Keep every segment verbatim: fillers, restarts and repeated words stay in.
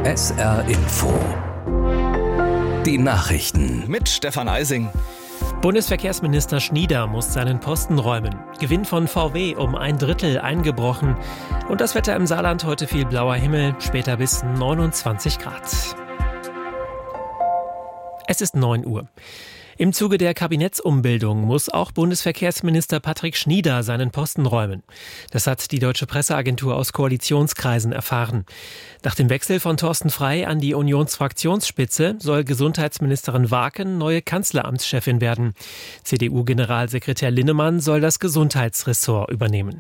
S R Info. Die Nachrichten mit Stefan Eising. Bundesverkehrsminister Schnieder muss seinen Posten räumen. Gewinn von V W um ein Drittel eingebrochen. Und das Wetter im Saarland: heute viel blauer Himmel, später bis neunundzwanzig Grad. Es ist neun Uhr. Im Zuge der Kabinettsumbildung muss auch Bundesverkehrsminister Patrick Schnieder seinen Posten räumen. Das hat die Deutsche Presseagentur aus Koalitionskreisen erfahren. Nach dem Wechsel von Thorsten Frey an die Unionsfraktionsspitze soll Gesundheitsministerin Waken neue Kanzleramtschefin werden. C D U-Generalsekretär Linnemann soll das Gesundheitsressort übernehmen.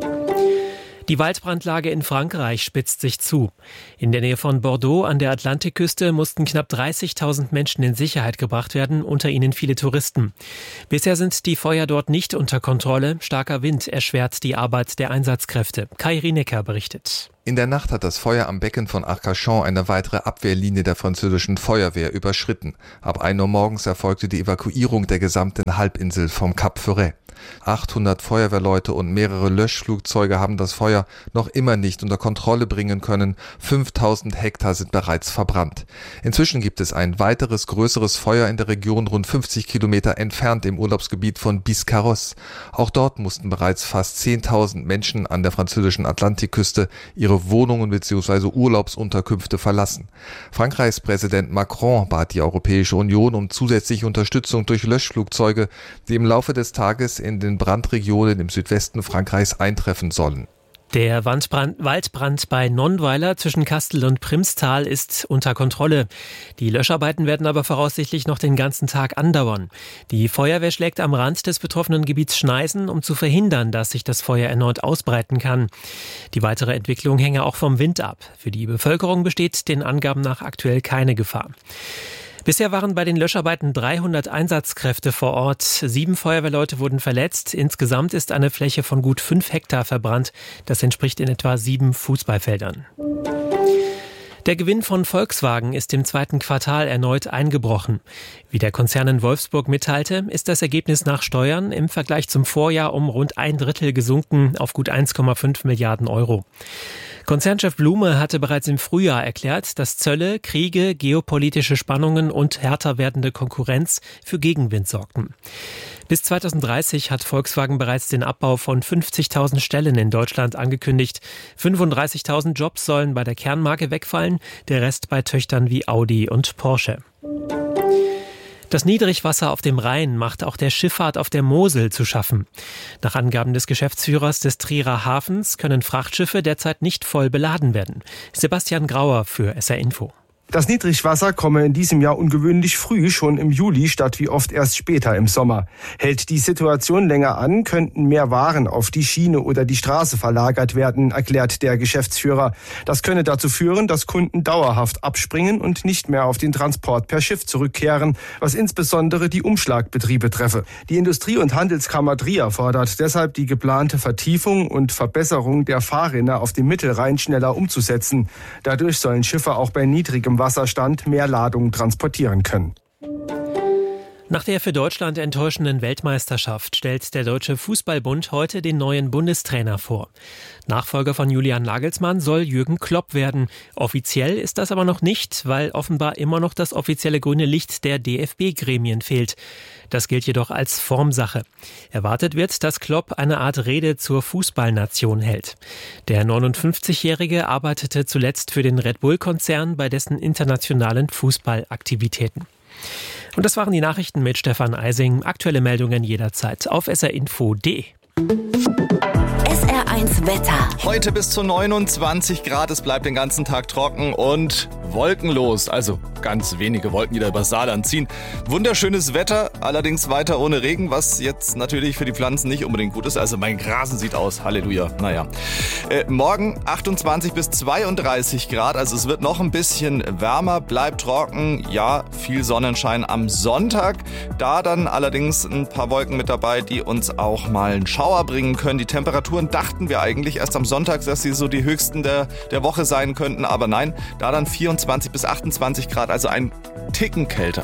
Die Waldbrandlage in Frankreich spitzt sich zu. In der Nähe von Bordeaux an der Atlantikküste mussten knapp dreißigtausend Menschen in Sicherheit gebracht werden, unter ihnen viele Touristen. Bisher sind die Feuer dort nicht unter Kontrolle. Starker Wind erschwert die Arbeit der Einsatzkräfte. Kai Rienecker berichtet. In der Nacht hat das Feuer am Becken von Arcachon eine weitere Abwehrlinie der französischen Feuerwehr überschritten. Ab ein Uhr morgens erfolgte die Evakuierung der gesamten Halbinsel vom Cap Ferret. achthundert Feuerwehrleute und mehrere Löschflugzeuge haben das Feuer noch immer nicht unter Kontrolle bringen können. fünftausend Hektar sind bereits verbrannt. Inzwischen gibt es ein weiteres größeres Feuer in der Region rund fünfzig Kilometer entfernt im Urlaubsgebiet von Biscarrosse. Auch dort mussten bereits fast zehntausend Menschen an der französischen Atlantikküste ihre Wohnungen bzw. Urlaubsunterkünfte verlassen. Frankreichs Präsident Macron bat die Europäische Union um zusätzliche Unterstützung durch Löschflugzeuge, die im Laufe des Tages in den Brandregionen im Südwesten Frankreichs eintreffen sollen. Der Waldbrand, Waldbrand bei Nonnweiler zwischen Kastel und Primstal ist unter Kontrolle. Die Löscharbeiten werden aber voraussichtlich noch den ganzen Tag andauern. Die Feuerwehr schlägt am Rand des betroffenen Gebiets Schneisen, um zu verhindern, dass sich das Feuer erneut ausbreiten kann. Die weitere Entwicklung hänge auch vom Wind ab. Für die Bevölkerung besteht den Angaben nach aktuell keine Gefahr. Bisher waren bei den Löscharbeiten dreihundert Einsatzkräfte vor Ort. Sieben Feuerwehrleute wurden verletzt. Insgesamt ist eine Fläche von gut fünf Hektar verbrannt. Das entspricht in etwa sieben Fußballfeldern. Der Gewinn von Volkswagen ist im zweiten Quartal erneut eingebrochen. Wie der Konzern in Wolfsburg mitteilte, ist das Ergebnis nach Steuern im Vergleich zum Vorjahr um rund ein Drittel gesunken auf gut eins Komma fünf Milliarden Euro. Konzernchef Blume hatte bereits im Frühjahr erklärt, dass Zölle, Kriege, geopolitische Spannungen und härter werdende Konkurrenz für Gegenwind sorgten. Bis zweitausenddreißig hat Volkswagen bereits den Abbau von fünfzigtausend Stellen in Deutschland angekündigt. fünfunddreißigtausend Jobs sollen bei der Kernmarke wegfallen, der Rest bei Töchtern wie Audi und Porsche. Das Niedrigwasser auf dem Rhein macht auch der Schifffahrt auf der Mosel zu schaffen. Nach Angaben des Geschäftsführers des Trierer Hafens können Frachtschiffe derzeit nicht voll beladen werden. Sebastian Grauer für S R Info. Das Niedrigwasser komme in diesem Jahr ungewöhnlich früh, schon im Juli, statt wie oft erst später im Sommer. Hält die Situation länger an, könnten mehr Waren auf die Schiene oder die Straße verlagert werden, erklärt der Geschäftsführer. Das könne dazu führen, dass Kunden dauerhaft abspringen und nicht mehr auf den Transport per Schiff zurückkehren, was insbesondere die Umschlagbetriebe treffe. Die Industrie- und Handelskammer Trier fordert deshalb, die geplante Vertiefung und Verbesserung der Fahrrinne auf dem Mittelrhein schneller umzusetzen. Dadurch sollen Schiffe auch bei niedrigem Wasserstand mehr Ladungen transportieren können. Nach der für Deutschland enttäuschenden Weltmeisterschaft stellt der Deutsche Fußballbund heute den neuen Bundestrainer vor. Nachfolger von Julian Nagelsmann soll Jürgen Klopp werden. Offiziell ist das aber noch nicht, weil offenbar immer noch das offizielle grüne Licht der D F B-Gremien fehlt. Das gilt jedoch als Formsache. Erwartet wird, dass Klopp eine Art Rede zur Fußballnation hält. Der neunundfünfzigjährige arbeitete zuletzt für den Red Bull-Konzern bei dessen internationalen Fußballaktivitäten. Und das waren die Nachrichten mit Stefan Eising. Aktuelle Meldungen jederzeit auf s r info punkt d e. S R eins Wetter. Heute bis zu neunundzwanzig Grad, es bleibt den ganzen Tag trocken und wolkenlos, also ganz wenige Wolken, die da über Saarland ziehen. Wunderschönes Wetter, allerdings weiter ohne Regen, was jetzt natürlich für die Pflanzen nicht unbedingt gut ist. Also mein Rasen sieht aus, Halleluja, naja. Äh, morgen achtundzwanzig bis zweiunddreißig Grad, also es wird noch ein bisschen wärmer, bleibt trocken, ja, viel Sonnenschein am Sonntag. Da dann allerdings ein paar Wolken mit dabei, die uns auch mal einen Schauer bringen können. Die Temperaturen dachten wir eigentlich erst am Sonntag, dass sie so die höchsten der, der Woche sein könnten, aber nein, da dann vierundzwanzig bis achtundzwanzig Grad, also ein Ticken kälter.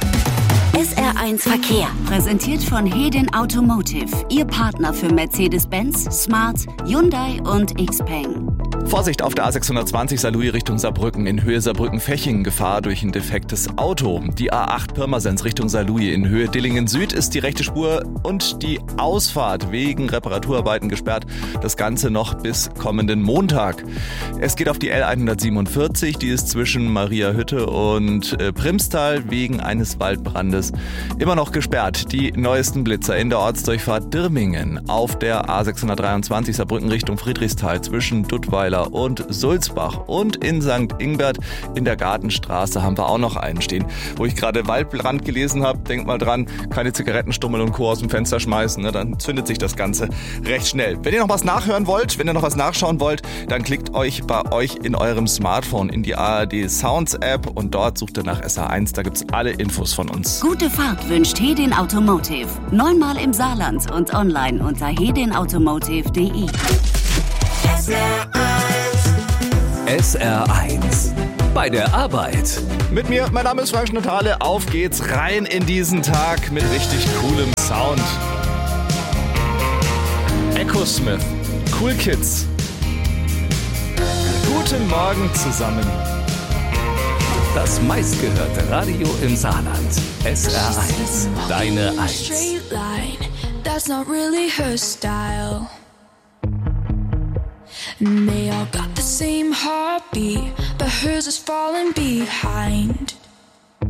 S R eins Verkehr, präsentiert von Hedin Automotive, Ihr Partner für Mercedes-Benz, Smart, Hyundai und Xpeng. Vorsicht auf der A sechshundertzwanzig Saarlouis Richtung Saarbrücken, in Höhe Saarbrücken-Fechingen, Gefahr durch ein defektes Auto. Die A acht Pirmasens Richtung Saarlouis, in Höhe Dillingen Süd ist die rechte Spur und die Ausfahrt wegen Reparaturarbeiten gesperrt. Das Ganze noch bis kommenden Montag. Es geht auf die L hundertsiebenundvierzig, die ist zwischen Mariahütte und äh, Primstal wegen eines Waldbrandes immer noch gesperrt. Die neuesten Blitzer in der Ortsdurchfahrt Dirmingen, auf der A sechshundertdreiundzwanzig Saarbrücken Richtung Friedrichsthal zwischen Duttweiler und Sulzbach und in Sankt Ingbert in der Gartenstraße haben wir auch noch einen stehen. Wo ich gerade Waldbrand gelesen habe, denkt mal dran, keine Zigarettenstummel und Co. aus dem Fenster schmeißen, ne? Dann zündet sich das Ganze recht schnell. Wenn ihr noch was nachhören wollt, wenn ihr noch was nachschauen wollt, dann klickt euch bei euch in eurem Smartphone in die A R D Sounds App und dort sucht ihr nach S R eins, da gibt's alle Infos von uns. Gute Fahrt wünscht Hedin Automotive. Neunmal im Saarland und online unter hedin automotive punkt de. S R eins. Bei der Arbeit. Mit mir, mein Name ist Frank Schnatale. Auf geht's rein in diesen Tag mit richtig coolem Sound. Echo Smith, Cool Kids. Guten Morgen zusammen. Das meistgehörte Radio im Saarland. S R eins. Deine eins. That's not really her style. And they all got the same heartbeat, but hers is falling behind.